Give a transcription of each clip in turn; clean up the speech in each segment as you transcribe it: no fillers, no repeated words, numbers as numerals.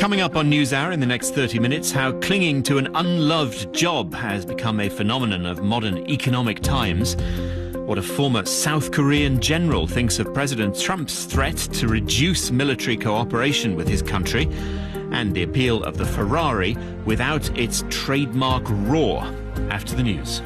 Coming up on NewsHour in the next 30 minutes, how clinging to an unloved job has become a phenomenon of modern economic times. What a former South Korean general thinks of President Trump's threat to reduce military cooperation with his country. And the appeal of the Ferrari without its trademark roar. After the news.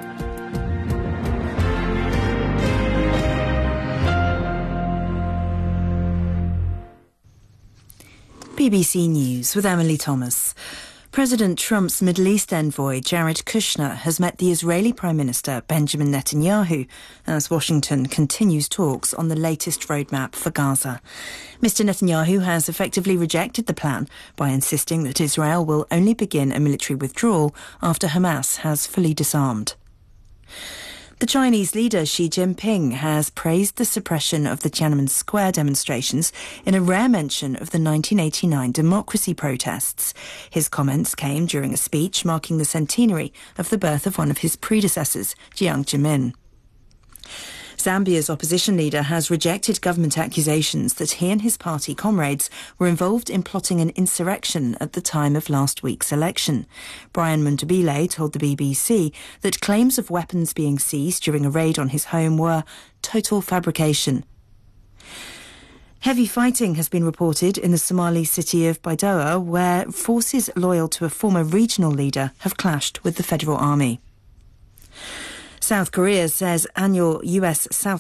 BBC News with Emily Thomas. President Trump's Middle East envoy Jared Kushner has met the Israeli Prime Minister Benjamin Netanyahu as Washington continues talks on the latest roadmap for Gaza. Mr. Netanyahu has effectively rejected the plan by insisting that Israel will only begin a military withdrawal after Hamas has fully disarmed. The Chinese leader Xi Jinping has praised the suppression of the Tiananmen Square demonstrations in a rare mention of the 1989 democracy protests. His comments came during a speech marking the centenary of the birth of one of his predecessors, Jiang Zemin. Zambia's opposition leader has rejected government accusations that he and his party comrades were involved in plotting an insurrection at the time of last week's election. Brian Mundabile told the BBC that claims of weapons being seized during a raid on his home were total fabrication. Heavy fighting has been reported in the Somali city of Baidoa, where forces loyal to a former regional leader have clashed with the federal army. South Korea says annual US South